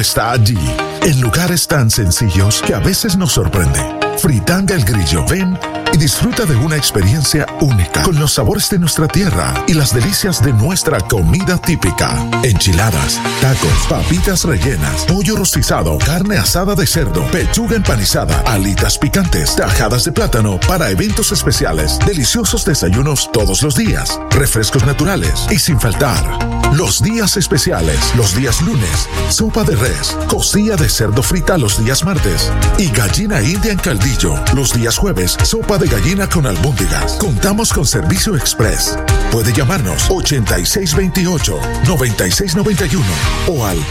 está allí, en lugares tan sencillos que a veces nos sorprende. Fritanga El Grillo. Ven y disfruta de una experiencia única con los sabores de nuestra tierra y las delicias de nuestra comida típica. Enchiladas, tacos, papitas rellenas, pollo rostizado, carne asada de cerdo, pechuga empanizada, alitas picantes, tajadas de plátano para eventos especiales, deliciosos desayunos todos los días, refrescos naturales y sin faltar los días especiales, los días lunes, sopa de res, costilla de cerdo frita los días martes y gallina india en caldillo los días jueves, sopa de gallina con albóndigas. Contamos con servicio express. Puede llamarnos 8628-9691 o al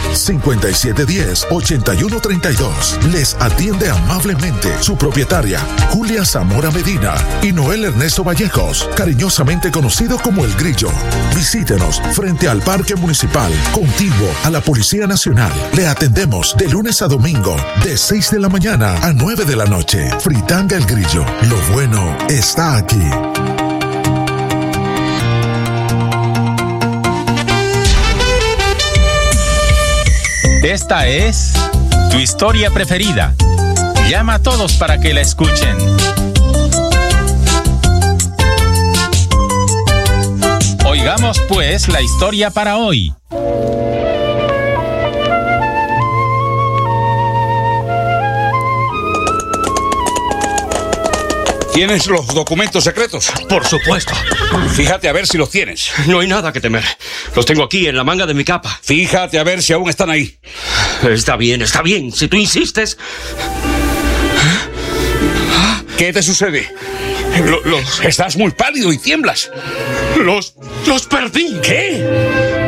5710-8132. Les atiende amablemente su propietaria, Julia Zamora Medina, y Noel Ernesto Vallejos, cariñosamente conocido como El Grillo. Visítenos frente al Parque Municipal, contiguo a la Policía Nacional. Le atendemos de lunes a domingo, de 6 de la mañana a 9 de la noche. Fritanga El Grillo. Lo bueno está aquí. Esta es tu historia preferida. Llama a todos para que la escuchen. Oigamos pues la historia para hoy. ¿Tienes los documentos secretos? Por supuesto. Fíjate a ver si los tienes. No hay nada que temer. Los tengo aquí en la manga de mi capa. Fíjate a ver si aún están ahí. Está bien. Si tú insistes. ¿Qué te sucede? Estás muy pálido y tiemblas. Los perdí. ¿Qué?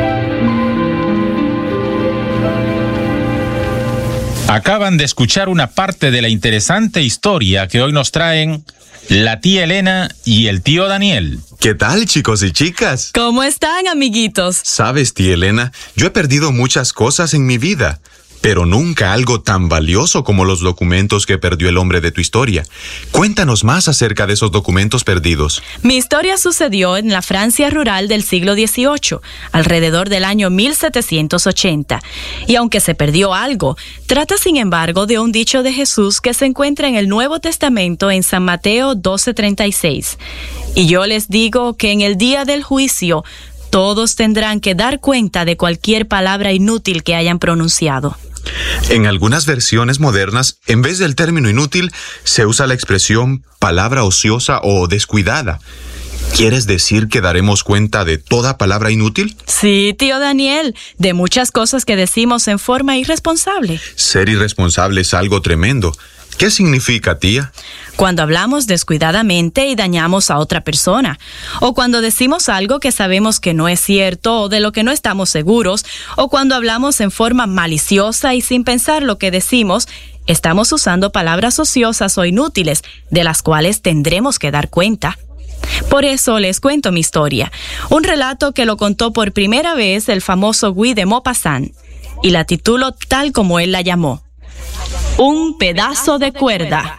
Acaban de escuchar una parte de la interesante historia que hoy nos traen la tía Elena y el tío Daniel. ¿Qué tal, chicos y chicas? ¿Cómo están, amiguitos? Sabes, tía Elena, yo he perdido muchas cosas en mi vida, pero nunca algo tan valioso como los documentos que perdió el hombre de tu historia. Cuéntanos más acerca de esos documentos perdidos. Mi historia sucedió en la Francia rural del siglo XVIII, alrededor del año 1780. Y aunque se perdió algo, trata sin embargo de un dicho de Jesús que se encuentra en el Nuevo Testamento en San Mateo 12:36. Y yo les digo que en el día del juicio todos tendrán que dar cuenta de cualquier palabra inútil que hayan pronunciado. En algunas versiones modernas, en vez del término inútil, se usa la expresión palabra ociosa o descuidada. ¿Quieres decir que daremos cuenta de toda palabra inútil? Sí, tío Daniel, de muchas cosas que decimos en forma irresponsable. Ser irresponsable es algo tremendo. ¿Qué significa, tía? Cuando hablamos descuidadamente y dañamos a otra persona, o cuando decimos algo que sabemos que no es cierto o de lo que no estamos seguros, o cuando hablamos en forma maliciosa y sin pensar lo que decimos, estamos usando palabras ociosas o inútiles, de las cuales tendremos que dar cuenta. Por eso les cuento mi historia, un relato que lo contó por primera vez el famoso Guy de Maupassant, y la titulo tal como él la llamó: Un pedazo de cuerda.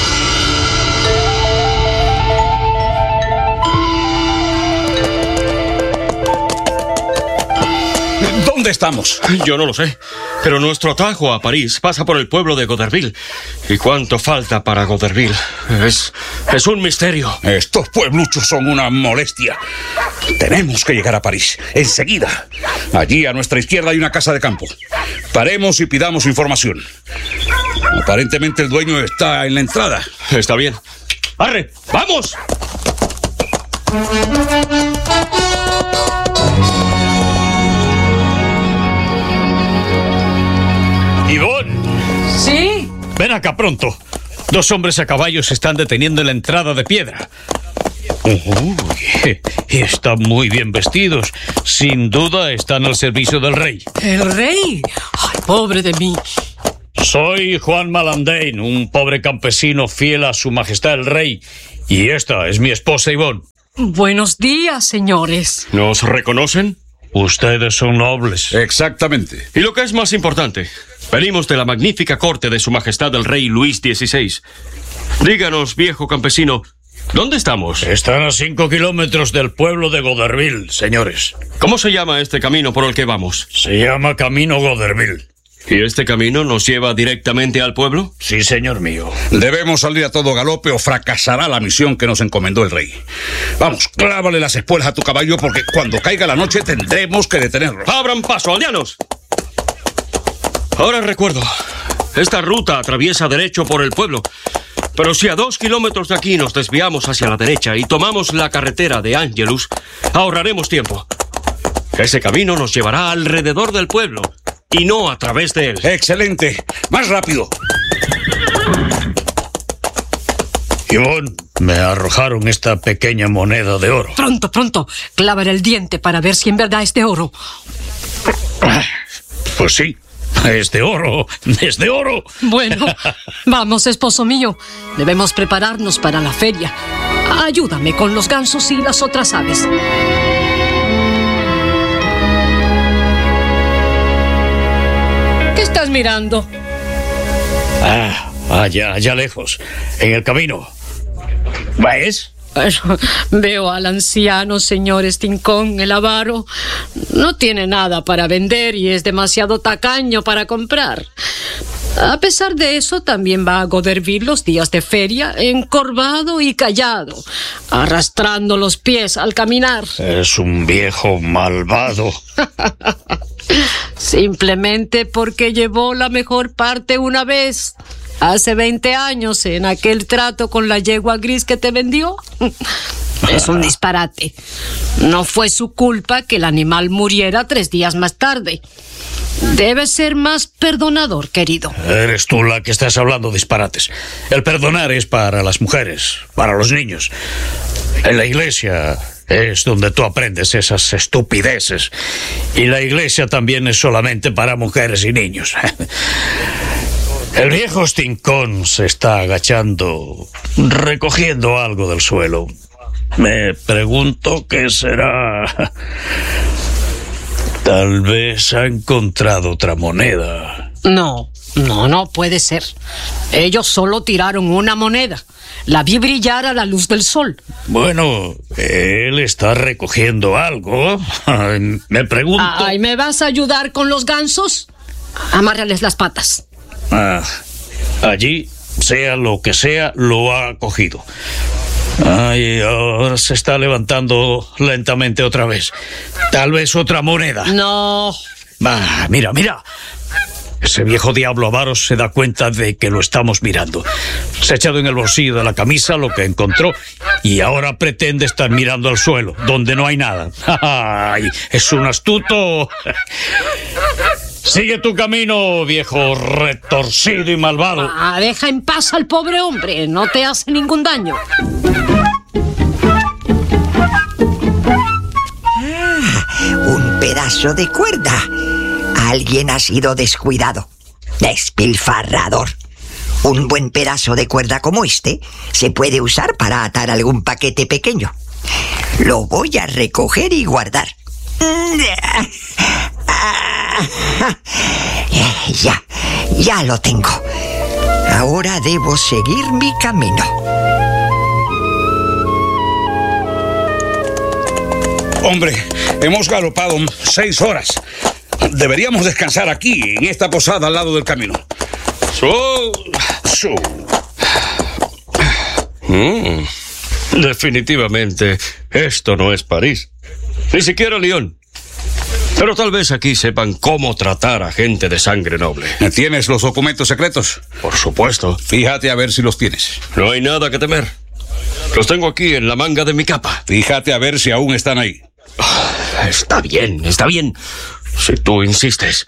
¿Dónde estamos? Yo no lo sé, pero nuestro atajo a París pasa por el pueblo de Goderville. ¿Y cuánto falta para Goderville? Es un misterio. Estos puebluchos son una molestia. Tenemos que llegar a París, enseguida. Allí a nuestra izquierda hay una casa de campo. Paremos y pidamos información. Aparentemente el dueño está en la entrada. Está bien. ¡Arre! ¡Vamos! ¡Ivonne! ¿Sí? Ven acá pronto. 2 hombres a caballo se están deteniendo en la entrada de piedra. Uy, están muy bien vestidos. Sin duda están al servicio del rey. ¿El rey? ¡Ay, pobre de mí! Soy Juan Malandain, un pobre campesino fiel a su majestad el rey. Y esta es mi esposa Ivonne. Buenos días, señores. ¿Nos reconocen? Ustedes son nobles. Exactamente. Y lo que es más importante, venimos de la magnífica corte de su majestad el rey Luis XVI. Díganos, viejo campesino, ¿dónde estamos? Están a 5 kilómetros del pueblo de Goderville, señores. ¿Cómo se llama este camino por el que vamos? Se llama Camino Goderville. ¿Y este camino nos lleva directamente al pueblo? Sí, señor mío. Debemos salir a todo galope o fracasará la misión que nos encomendó el rey. Vamos, clávale las espuelas a tu caballo porque cuando caiga la noche tendremos que detenerlo. ¡Abran paso, aldeanos! Ahora recuerdo, esta ruta atraviesa derecho por el pueblo. Pero si a 2 kilómetros de aquí nos desviamos hacia la derecha y tomamos la carretera de Angelus, ahorraremos tiempo. Ese camino nos llevará alrededor del pueblo y no a través de él. ¡Excelente! ¡Más rápido! Ivonne, me arrojaron esta pequeña moneda de oro. Pronto, pronto. Clávala el diente para ver si en verdad es de oro. Pues sí, es de oro, es de oro. Bueno, vamos, esposo mío. Debemos prepararnos para la feria. Ayúdame con los gansos y las otras aves. ¿Qué estás mirando? Allá lejos, en el camino. ¿Ves? Veo al anciano señor Stincón, el avaro. No tiene nada para vender y es demasiado tacaño para comprar. A pesar de eso, también va a Goderville los días de feria, encorvado y callado, arrastrando los pies al caminar. Es un viejo malvado. Simplemente porque llevó la mejor parte una vez, hace 20 años, en aquel trato con la yegua gris que te vendió. Es un disparate. No fue su culpa que el animal muriera 3 días más tarde. Debes ser más perdonador, querido. Eres tú la que estás hablando disparates. El perdonar es para las mujeres, para los niños. En la iglesia es donde tú aprendes esas estupideces. Y la iglesia también es solamente para mujeres y niños. El viejo Stincón se está agachando, recogiendo algo del suelo. Me pregunto qué será. Tal vez ha encontrado otra moneda. No puede ser. Ellos solo tiraron una moneda. La vi brillar a la luz del sol. Bueno, él está recogiendo algo. Me pregunto... Ay, ¿me vas a ayudar con los gansos? Amárrales las patas. Allí, sea lo que sea, lo ha cogido. Ay, ahora se está levantando lentamente otra vez. Tal vez otra moneda. No. Mira. Ese viejo diablo avaro se da cuenta de que lo estamos mirando. Se ha echado en el bolsillo de la camisa lo que encontró y ahora pretende estar mirando al suelo, donde no hay nada. ¡Ay! Es un astuto. Sigue tu camino, viejo retorcido y malvado. Deja en paz al pobre hombre. No te hace ningún daño. Un pedazo de cuerda. Alguien ha sido descuidado. Despilfarrador. Un buen pedazo de cuerda como este se puede usar para atar algún paquete pequeño. Lo voy a recoger y guardar. Ya lo tengo. Ahora debo seguir mi camino. Hombre, hemos galopado 6 horas. Deberíamos descansar aquí, en esta posada al lado del camino. Definitivamente, esto no es París. Ni siquiera Lyon. Pero tal vez aquí sepan cómo tratar a gente de sangre noble. ¿Tienes los documentos secretos? Por supuesto. Fíjate a ver si los tienes. No hay nada que temer. Los tengo aquí en la manga de mi capa. Fíjate a ver si aún están ahí. Está bien. Si tú insistes.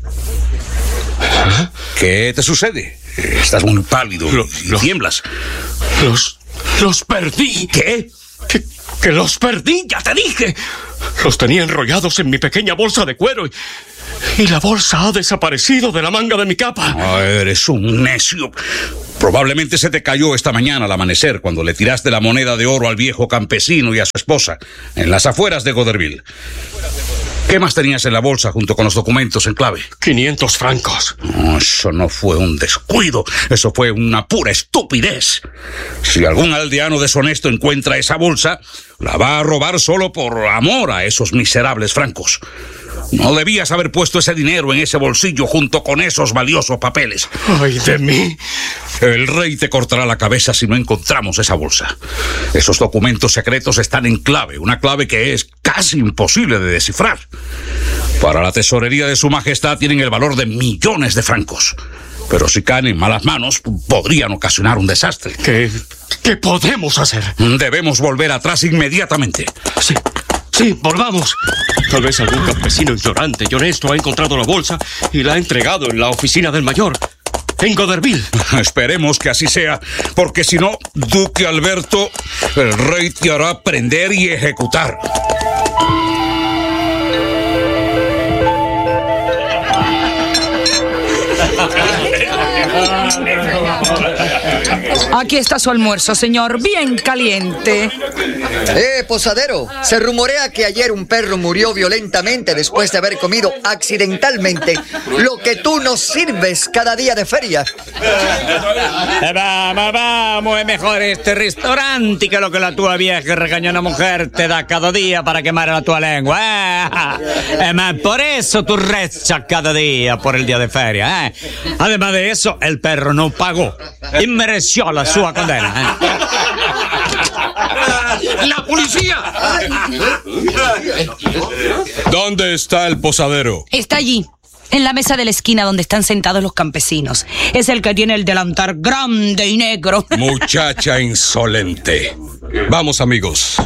¿Qué te sucede? Estás muy pálido y tiemblas. Los perdí. ¿Qué? Que los perdí, ya te dije. Los tenía enrollados en mi pequeña bolsa de cuero y la bolsa ha desaparecido de la manga de mi capa. Eres un necio. Probablemente se te cayó esta mañana al amanecer cuando le tiraste la moneda de oro al viejo campesino y a su esposa en las afueras de Goderville. ¿Qué más tenías en la bolsa junto con los documentos en clave? 500 francos. No, eso no fue un descuido. Eso fue una pura estupidez. Si algún aldeano deshonesto encuentra esa bolsa, la va a robar solo por amor a esos miserables francos. No debías haber puesto ese dinero en ese bolsillo junto con esos valiosos papeles. ¡Ay, de mí! El rey te cortará la cabeza si no encontramos esa bolsa. Esos documentos secretos están en clave, una clave que es casi imposible de descifrar. Para la tesorería de su majestad tienen el valor de millones de francos. Pero si caen en malas manos, podrían ocasionar un desastre. ¿Qué podemos hacer? Debemos volver atrás inmediatamente. Sí, volvamos. Tal vez algún campesino ignorante y honesto ha encontrado la bolsa y la ha entregado en la oficina del mayor, en Goderville. Esperemos que así sea, porque si no, Duque Alberto, el rey te hará prender y ejecutar. Aquí está su almuerzo, señor, bien caliente. Posadero, se rumorea que ayer un perro murió violentamente después de haber comido accidentalmente lo que tú nos sirves cada día de feria. Vamos, es mejor este restaurante que lo que la tua vieja regañona mujer te da cada día para quemar la tua lengua. Por eso tú rezas cada día por el día de feria. Además de eso, el perro no pagó y mereció la sua condena. ¡La policía! ¿Dónde está el posadero? Está allí, en la mesa de la esquina donde están sentados los campesinos. Es el que tiene el delantal grande y negro. Muchacha insolente. Vamos, amigos.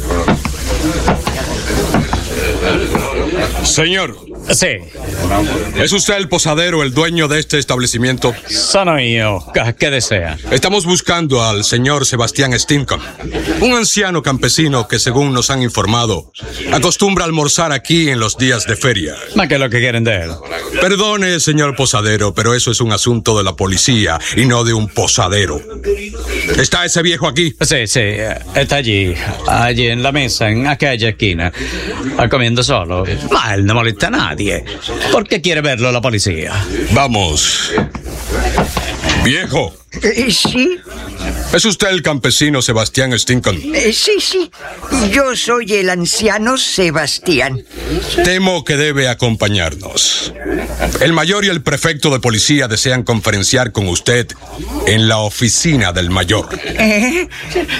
Señor. Sí. ¿Es usted el posadero, el dueño de este establecimiento? Soy yo. ¿Qué desea? Estamos buscando al señor Sebastián Stinson, un anciano campesino que, según nos han informado, acostumbra almorzar aquí en los días de feria. ¿Qué es lo que quieren de él? Perdone, señor posadero, pero eso es un asunto de la policía y no de un posadero. ¿Está ese viejo aquí? Sí, está allí en la mesa, en aquella esquina, comiendo solo. Él no molesta a nadie. ¿Por qué quiere verlo la policía? Vamos. Viejo. Sí. ¿Es usted el campesino Sebastián Stinson? Sí. Yo soy el anciano Sebastián. Temo que debe acompañarnos. El mayor y el prefecto de policía desean conferenciar con usted en la oficina del mayor. ¿Qué?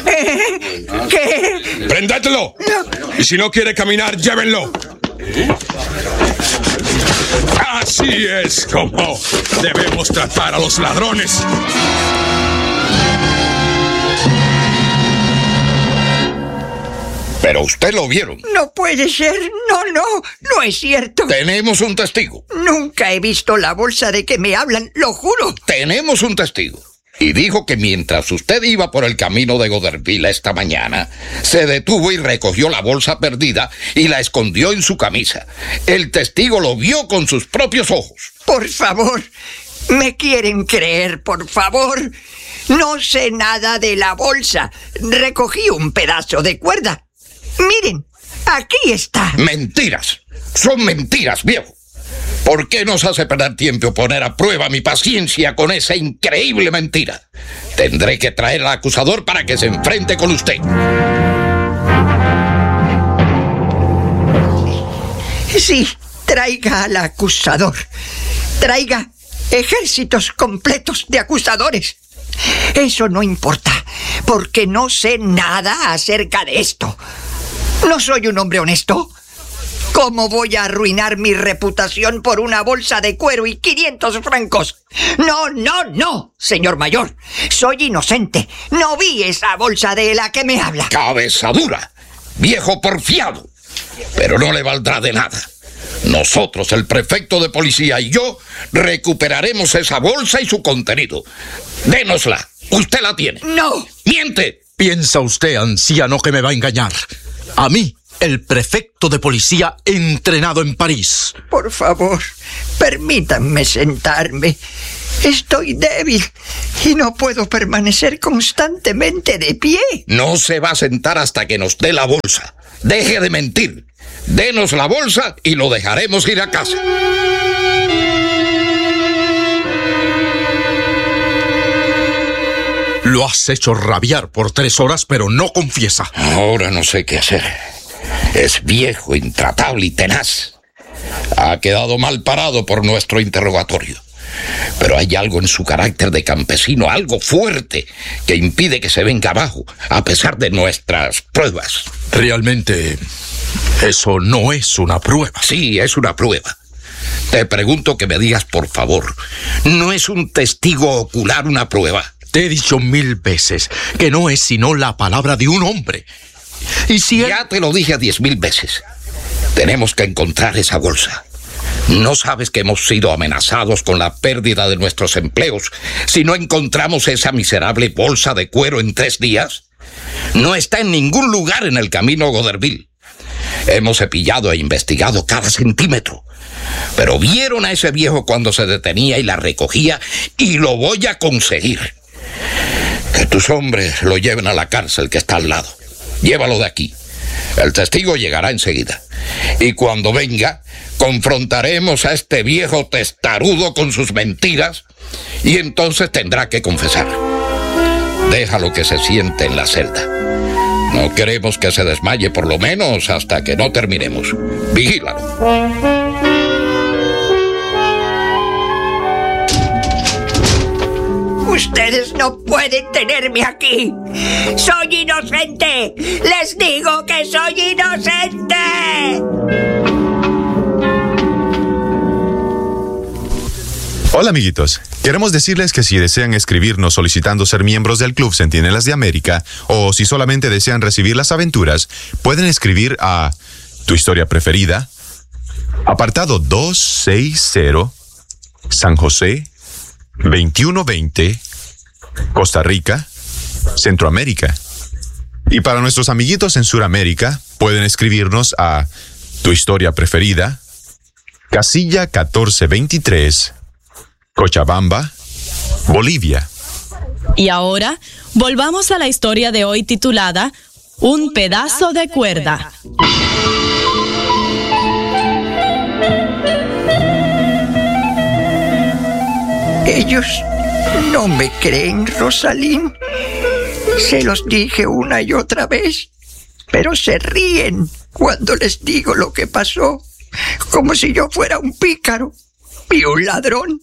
¡Prendedlo! No. Y si no quiere caminar, llévenlo. Así es como debemos tratar a los ladrones. Pero usted lo vieron. No puede ser. No es cierto. Tenemos un testigo. Nunca he visto la bolsa de que me hablan, lo juro. Tenemos un testigo. Y dijo que mientras usted iba por el camino de Goderville esta mañana, se detuvo y recogió la bolsa perdida y la escondió en su camisa. El testigo lo vio con sus propios ojos. Por favor, ¿me quieren creer, por favor? No sé nada de la bolsa. Recogí un pedazo de cuerda. Miren, aquí está. Mentiras. Son mentiras, viejo. ¿Por qué nos hace perder tiempo poner a prueba mi paciencia con esa increíble mentira? Tendré que traer al acusador para que se enfrente con usted. Sí, traiga al acusador. Traiga ejércitos completos de acusadores. Eso no importa, porque no sé nada acerca de esto. No soy un hombre honesto. ¿Cómo voy a arruinar mi reputación por una bolsa de cuero y 500 francos? No, señor mayor. Soy inocente. No vi esa bolsa de la que me habla. Cabeza dura, viejo porfiado. Pero no le valdrá de nada. Nosotros, el prefecto de policía y yo, recuperaremos esa bolsa y su contenido. Dénosla. Usted la tiene. ¡No! ¡Miente! ¿Piensa usted, anciano, que me va a engañar? A mí, el prefecto de policía entrenado en París. Por favor, permítanme sentarme. Estoy débil y no puedo permanecer constantemente de pie. No se va a sentar hasta que nos dé la bolsa. Deje de mentir. Denos la bolsa y lo dejaremos ir a casa. Lo has hecho rabiar por 3 horas, pero no confiesa. Ahora no sé qué hacer. Es viejo, intratable y tenaz. Ha quedado mal parado por nuestro interrogatorio. Pero hay algo en su carácter de campesino, algo fuerte, que impide que se venga abajo, a pesar de nuestras pruebas. Realmente, eso no es una prueba. Sí, es una prueba. Te pregunto que me digas, por favor, ¿no es un testigo ocular una prueba? Te he dicho 1000 veces que no es sino la palabra de un hombre. Y si él... Ya te lo dije 10,000 veces. Tenemos que encontrar esa bolsa. ¿No sabes que hemos sido amenazados con la pérdida de nuestros empleos si no encontramos esa miserable bolsa de cuero en 3 días? No está en ningún lugar en el camino Goderville. Hemos cepillado e investigado cada centímetro. Pero vieron a ese viejo cuando se detenía y la recogía, y lo voy a conseguir. Que tus hombres lo lleven a la cárcel que está al lado. Llévalo de aquí. El testigo llegará enseguida. Y cuando venga, confrontaremos a este viejo testarudo con sus mentiras, y entonces tendrá que confesar. Déjalo que se siente en la celda. No queremos que se desmaye, por lo menos hasta que no terminemos. Vigílalo. Ustedes no pueden tenerme aquí. ¡Soy inocente! ¡Les digo que soy inocente! Hola, amiguitos. Queremos decirles que si desean escribirnos solicitando ser miembros del Club Centinelas de América, o si solamente desean recibir las aventuras, pueden escribir a Tu Historia Preferida, apartado 260, San José, 2120, Costa Rica, Centroamérica. Y para nuestros amiguitos en Sudamérica, pueden escribirnos a Tu Historia Preferida, Casilla 1423, Cochabamba, Bolivia. Y ahora, volvamos a la historia de hoy titulada Un pedazo de cuerda. Ellos no me creen, Rosalín. Se los dije una y otra vez, pero se ríen cuando les digo lo que pasó, como si yo fuera un pícaro y un ladrón.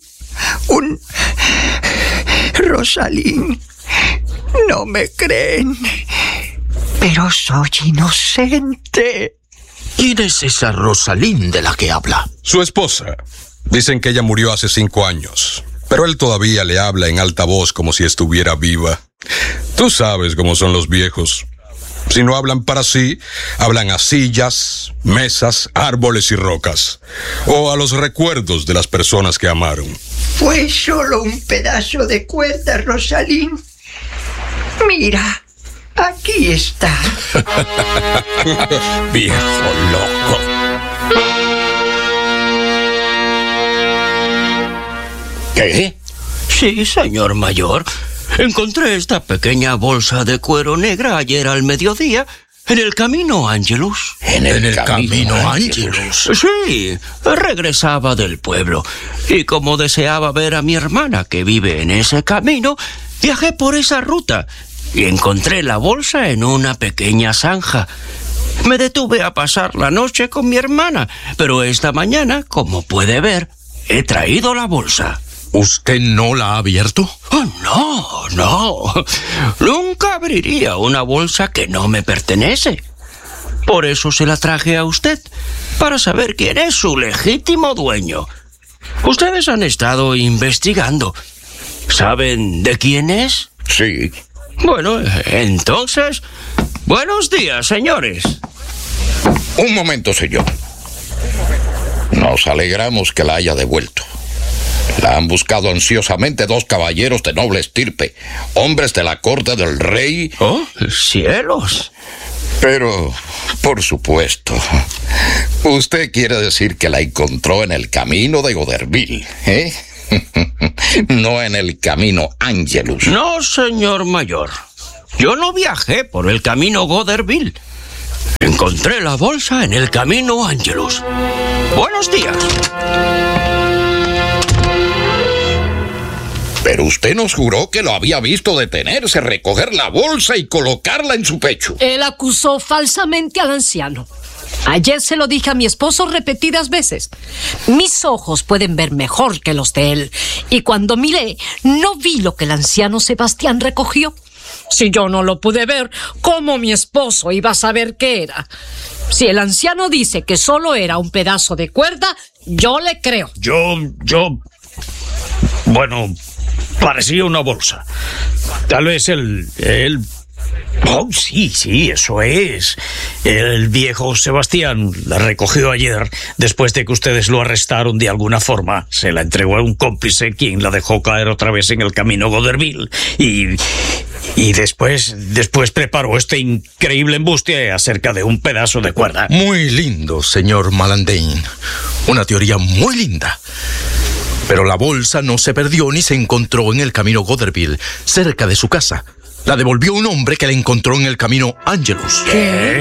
Rosalín, no me creen, pero soy inocente. ¿Quién es esa Rosalín de la que habla? Su esposa. Dicen que ella murió hace 5 años, pero él todavía le habla en alta voz como si estuviera viva. Tú sabes cómo son los viejos. Si no hablan para sí, hablan a sillas, mesas, árboles y rocas, o a los recuerdos de las personas que amaron. Fue solo un pedazo de cuerda, Rosalín. Mira, aquí está. Viejo loco. ¿Qué? Sí, señor mayor. Encontré esta pequeña bolsa de cuero negra ayer al mediodía en el camino Angelus. ¿En el camino Angelus? Sí, regresaba del pueblo. Y como deseaba ver a mi hermana que vive en ese camino, viajé por esa ruta y encontré la bolsa en una pequeña zanja. Me detuve a pasar la noche con mi hermana, pero esta mañana, como puede ver, he traído la bolsa. ¿Usted no la ha abierto? Oh, no. Nunca abriría una bolsa que no me pertenece. Por eso se la traje a usted, para saber quién es su legítimo dueño. Ustedes han estado investigando. ¿Saben de quién es? Sí. Bueno, entonces, buenos días, señores. Un momento, señor. Nos alegramos que la haya devuelto. La han buscado ansiosamente 2 caballeros de noble estirpe, hombres de la corte del rey. ¡Oh, cielos! Pero, por supuesto, usted quiere decir que la encontró en el camino de Goderville, ¿eh? No en el camino Angelus. No, señor mayor. Yo no viajé por el camino Goderville. Encontré la bolsa en el camino Angelus. Buenos días. Pero usted nos juró que lo había visto detenerse, recoger la bolsa y colocarla en su pecho. Él acusó falsamente al anciano. Ayer se lo dije a mi esposo repetidas veces. Mis ojos pueden ver mejor que los de él. Y cuando miré, no vi lo que el anciano Sebastián recogió. Si yo no lo pude ver, ¿cómo mi esposo iba a saber qué era? Si el anciano dice que solo era un pedazo de cuerda, yo le creo. Bueno, parecía una bolsa. Tal vez él... Oh, sí, eso es. El viejo Sebastián la recogió ayer, después de que ustedes lo arrestaron de alguna forma. Se la entregó a un cómplice, quien la dejó caer otra vez en el camino Goderville. Y después preparó este increíble embuste acerca de un pedazo de cuerda. Muy lindo, señor Malandain. Una teoría muy linda. Pero la bolsa no se perdió ni se encontró en el camino Goderville, cerca de su casa. La devolvió un hombre que la encontró en el camino Angelus. ¿Qué?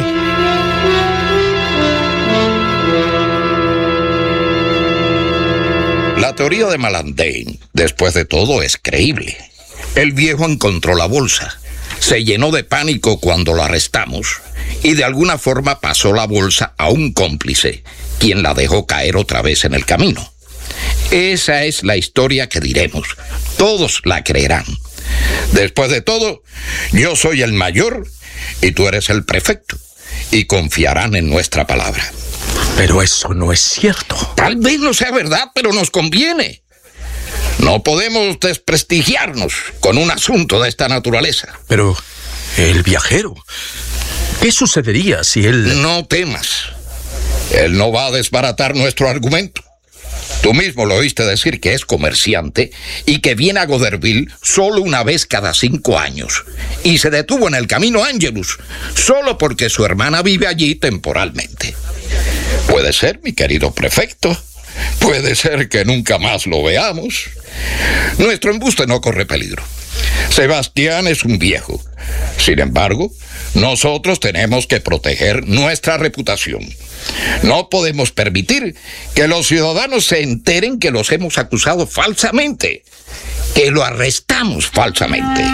La teoría de Malandain, después de todo, es creíble. El viejo encontró la bolsa, se llenó de pánico cuando lo arrestamos y de alguna forma pasó la bolsa a un cómplice, quien la dejó caer otra vez en el camino. Esa es la historia que diremos. Todos la creerán. Después de todo, yo soy el mayor y tú eres el prefecto, y confiarán en nuestra palabra. Pero eso no es cierto. Tal vez no sea verdad, pero nos conviene. No podemos desprestigiarnos con un asunto de esta naturaleza. Pero el viajero, ¿qué sucedería si él...? No temas. Él no va a desbaratar nuestro argumento. Tú mismo lo oíste decir que es comerciante y que viene a Goderville solo una vez cada 5 años. Y se detuvo en el camino Angelus, solo porque su hermana vive allí temporalmente. Puede ser, mi querido prefecto. Puede ser que nunca más lo veamos. Nuestro embuste no corre peligro. Sebastián es un viejo. Sin embargo, nosotros tenemos que proteger nuestra reputación. No podemos permitir que los ciudadanos se enteren que los hemos acusado falsamente, que lo arrestamos falsamente.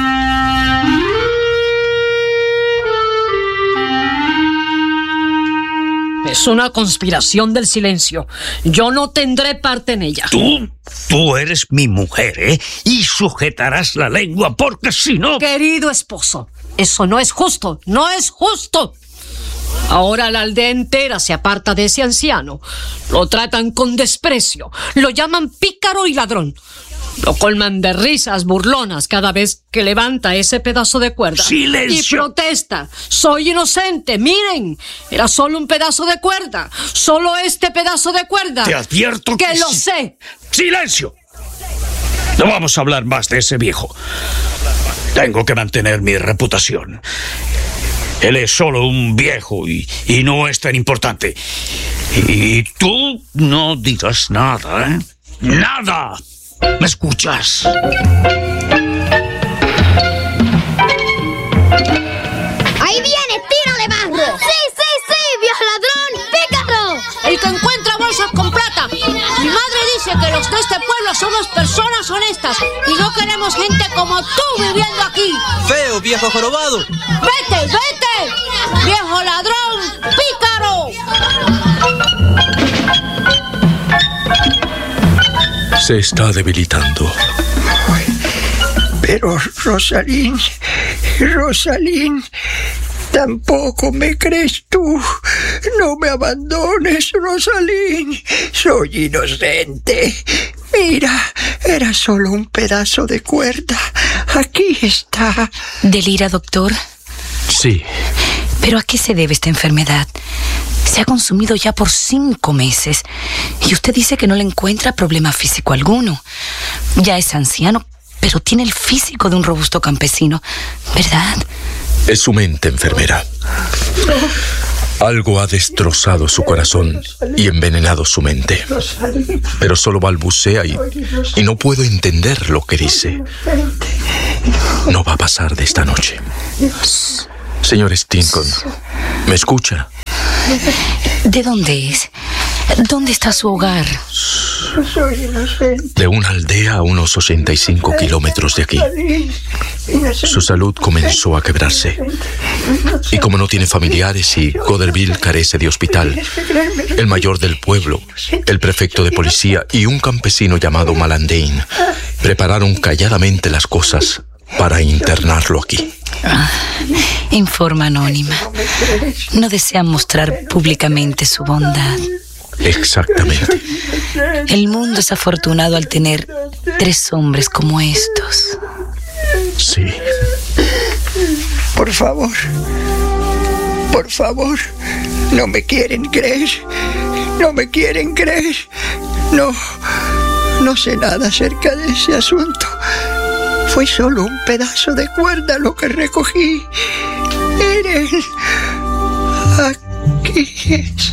Es una conspiración del silencio. Yo no tendré parte en ella. Tú eres mi mujer, ¿eh? Y sujetarás la lengua porque si no... Querido esposo, eso no es justo, no es justo. Ahora la aldea entera se aparta de ese anciano. Lo tratan con desprecio, lo llaman pícaro y ladrón. Lo colman de risas burlonas cada vez que levanta ese pedazo de cuerda. ¡Silencio! Y protesta. Soy inocente, miren. Era solo un pedazo de cuerda. Solo este pedazo de cuerda. Te advierto que lo sé. ¡Silencio! No vamos a hablar más de ese viejo. Tengo que mantener mi reputación. Él es solo un viejo y no es tan importante. Y tú no digas nada, ¿eh? ¡Nada! ¿Me escuchas? ¡Ahí viene! ¡Tírale, barro! ¡Sí, viejo ladrón! ¡Pícaro! El que encuentra bolsas con plata. Mi madre dice que los de este pueblo somos personas honestas y no queremos gente como tú viviendo aquí. ¡Feo, viejo jorobado! ¡Vete! ¡Viejo ladrón! ¡Pícaro! Se está debilitando. Pero, Rosalín, tampoco me crees tú. No me abandones, Rosalín. Soy inocente. Mira, era solo un pedazo de cuerda. Aquí está. ¿Delira, doctor? Sí. ¿Pero a qué se debe esta enfermedad? Se ha consumido ya por 5 meses y usted dice que no le encuentra problema físico alguno. Ya es anciano, pero tiene el físico de un robusto campesino, ¿verdad? Es su mente, enfermera. Algo ha destrozado su corazón y envenenado su mente. Pero solo balbucea y no puedo entender lo que dice. No va a pasar de esta noche. Señor Stinson, ¿me escucha? ¿De dónde es? ¿Dónde está su hogar? De una aldea a unos 85 kilómetros de aquí. Su salud comenzó a quebrarse. Y como no tiene familiares y Goderville carece de hospital, el mayor del pueblo, el prefecto de policía y un campesino llamado Malandain prepararon calladamente las cosas para internarlo aquí. Informa anónima. No desean mostrar públicamente su bondad. Exactamente. El mundo es afortunado al tener 3 hombres como estos. Sí. Por favor, no me quieren creer. No me quieren creer. No sé nada acerca de ese asunto. Fue solo un pedazo de cuerda lo que recogí. Miren, aquí es.